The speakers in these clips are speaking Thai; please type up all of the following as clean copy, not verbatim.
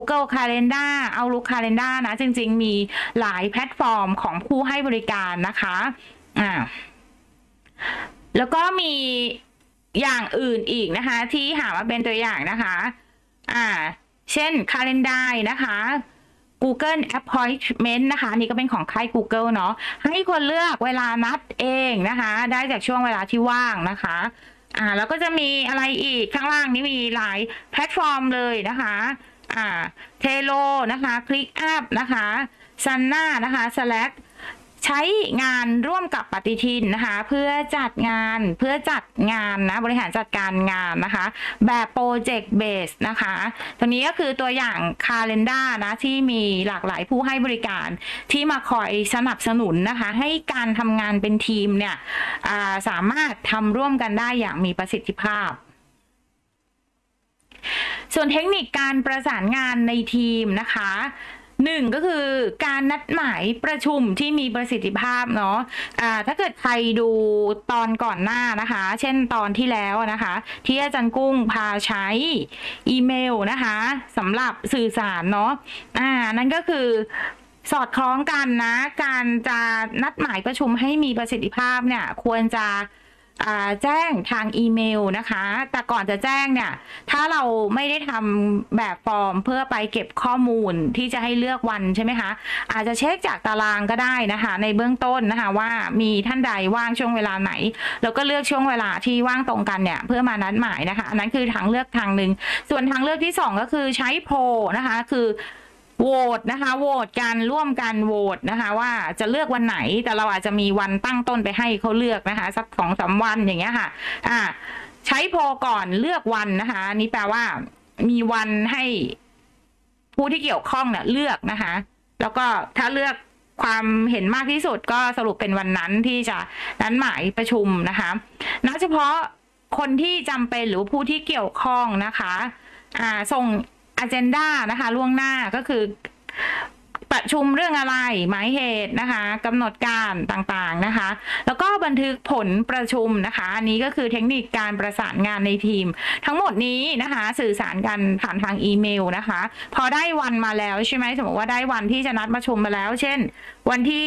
Google Calendar Outlook Calendar นะจริงๆมีหลายแพลตฟอร์มของผู้ให้บริการนะคะแล้วก็มีอย่างอื่นอีกนะคะที่หามาเป็นตัวอย่างนะคะเช่น Calendar นะคะ Google Appointment นะคะนี่ก็เป็นของค่าย Google เนาะให้คนเลือกเวลานัดเองนะคะได้จากช่วงเวลาที่ว่างนะคะแล้วก็จะมีอะไรอีกข้างล่างนี้มีหลายแพลตฟอร์มเลยนะคะเทโลนะคะ ClickUp นะคะ Asana นะคะ Slack ใช้งานร่วมกับปฏิทินนะคะเพื่อจัดงานนะบริหารจัดการงานนะคะแบบโปรเจกต์เบสนะคะตัวนี้ก็คือตัวอย่าง Calendar นะที่มีหลากหลายผู้ให้บริการที่มาคอยสนับสนุนนะคะให้การทำงานเป็นทีมเนี่ยสามารถทำร่วมกันได้อย่างมีประสิทธิภาพส่วนเทคนิคการประสานงานในทีมนะคะ1ก็คือการนัดหมายประชุมที่มีประสิทธิภาพเนาะถ้าเกิดใครดูตอนก่อนหน้านะคะเช่นตอนที่แล้วนะคะที่อาจารย์กุ้งพาใช้อีเมลนะคะสำหรับสื่อสารเนาะนั่นก็คือสอดคล้องกันนะการจะนัดหมายประชุมให้มีประสิทธิภาพเนี่ยควรจะแจ้งทางอีเมลนะคะแต่ก่อนจะแจ้งเนี่ยถ้าเราไม่ได้ทำแบบฟอร์มเพื่อไปเก็บข้อมูลที่จะให้เลือกวันใช่ไหมคะอาจจะเช็คจากตารางก็ได้นะคะในเบื้องต้นนะคะว่ามีท่านใดว่างช่วงเวลาไหนแล้วก็เลือกช่วงเวลาที่ว่างตรงกันเนี่ยเพื่อมานัดหมายนะคะอันนั้นคือทางเลือกทางหนึ่งส่วนทางเลือกที่2ก็คือใช้โพลนะคะคือโหวตนะคะโหวตกันร่วมกันโหวตนะคะว่าจะเลือกวันไหนแต่เราอาจจะมีวันตั้งต้นไปให้เขาเลือกนะคะสัก2-3 วันอย่างเงี้ยค่ะใช้โพลก่อนเลือกวันนะคะนี่แปลว่ามีวันให้ผู้ที่เกี่ยวข้องเนี่ยเลือกนะคะแล้วก็ถ้าเลือกความเห็นมากที่สุดก็สรุปเป็นวันนั้นที่จะนัดหมายประชุมนะคะณเฉพาะคนที่จำเป็นหรือผู้ที่เกี่ยวข้องนะคะส่งagenda นะคะล่วงหน้าก็คือประชุมเรื่องอะไรหมายเหตุนะคะกำหนดการต่างๆนะคะแล้วก็บันทึกผลประชุมนะคะอันนี้ก็คือเทคนิคการประสานงานในทีมทั้งหมดนี้นะคะสื่อสารกันผ่านทางอีเมลนะคะพอได้วันมาแล้วใช่ไหมสมมติว่าได้วันที่จะนัดประชุมมาแล้วเช่นวันที่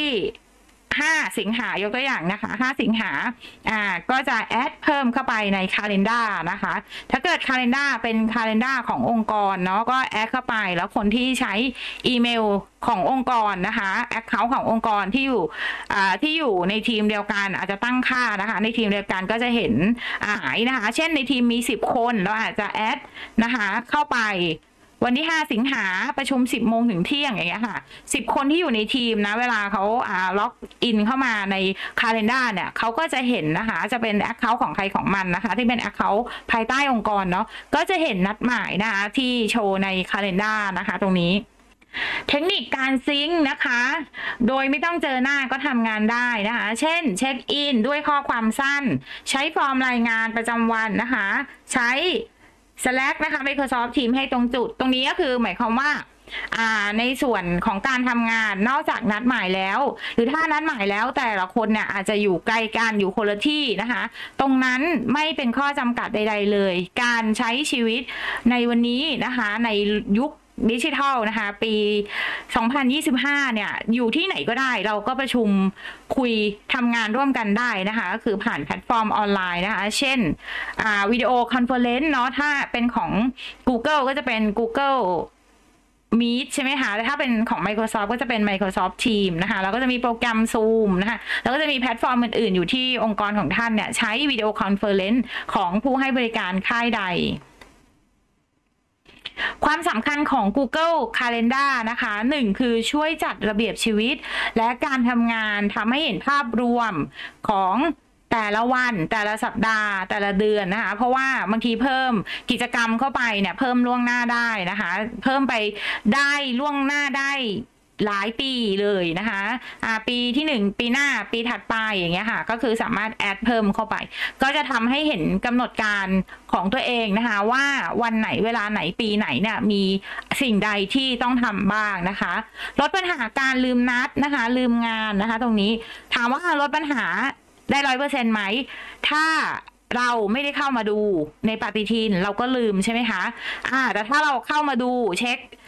5 สิงหายกตัวอย่างนะคะ5 สิงหาก็จะแอดเพิ่มเข้าไปใน Calendar นะคะถ้าเกิด Calendar เป็น Calendar ขององค์กรเนาะก็แอดเข้าไปแล้วคนที่ใช้อีเมลขององค์กรนะคะ Account ขององค์กรที่อยู่ในทีมเดียวกันอาจจะตั้งค่านะคะในทีมเดียวกันก็จะเห็นนะคะเช่นในทีมมี10 คนเราอาจจะแอดนะคะเข้าไปวันที่5 สิงหาประชุม10 โมงถึงเที่ยงอย่างเงี้ยค่ะ10 คนที่อยู่ในทีมนะเวลาเขาล็อกอินเข้ามาใน Calendar เนี่ยเขาก็จะเห็นนะคะจะเป็น Account ของใครของมันนะคะที่เป็น Account ภายใต้องค์กรเนาะก็จะเห็นนัดหมายนะคะที่โชว์ใน Calendar นะคะตรงนี้เทคนิคการซิงค์นะคะโดยไม่ต้องเจอหน้าก็ทำงานได้นะคะเช่นเช็คอินด้วยข้อความสั้นใช้ฟอร์มรายงานประจำวันนะคะใช้ Slack นะคะ Microsoft Teams ให้ตรงจุดตรงนี้ก็คือหมายความว่าในส่วนของการทำงานนอกจากนัดหมายแล้วหรือถ้านัดหมายแล้วแต่ละคนเนี่ยอาจจะอยู่ไกลกันอยู่คนละที่นะคะตรงนั้นไม่เป็นข้อจำกัดใดๆเลยการใช้ชีวิตในวันนี้นะคะในยุคดิจิทัลนะคะปี 2025 เนี่ยอยู่ที่ไหนก็ได้เราก็ประชุมคุยทำงานร่วมกันได้นะคะก็คือผ่านแพลตฟอร์มออนไลน์นะคะเช่นวิดีโอคอนเฟอเรนซ์เนาะถ้าเป็นของ Google ก็จะเป็น Google Meet ใช่ไหมคะแต่ถ้าเป็นของ Microsoft ก็จะเป็น Microsoft Teams นะคะแล้วก็จะมีโปรแกรม Zoom นะคะแล้วก็จะมีแพลตฟอร์มอื่นๆอยู่ที่องค์กรของท่านเนี่ยใช้วิดีโอคอนเฟอเรนซ์ของผู้ให้บริการค่ายใดความสำคัญของ Google Calendar นะคะ1คือช่วยจัดระเบียบชีวิตและการทำงานทำให้เห็นภาพรวมของแต่ละวันแต่ละสัปดาห์แต่ละเดือนนะคะเพราะว่าบางทีเพิ่มกิจกรรมเข้าไปเนี่ยเพิ่มล่วงหน้าได้นะคะเพิ่มไปได้ล่วงหน้าได้หลายปีเลยนะคะปีที่1ปีหน้าปีถัดไปอย่างเงี้ยค่ะก็คือสามารถแอดเพิ่มเข้าไปก็จะทำให้เห็นกำหนดการของตัวเองนะคะว่าวันไหนเวลาไหนปีไหนเนี่ยมีสิ่งใดที่ต้องทำบ้างนะคะลดปัญหาการลืมนัดนะคะลืมงานนะคะตรงนี้ถามว่าลดปัญหาได้100%ไหมถ้าเราไม่ได้เข้ามาดูในปฏิทินเราก็ลืมใช่ไหมคะแต่ถ้าเราเข้ามาดูเช็ค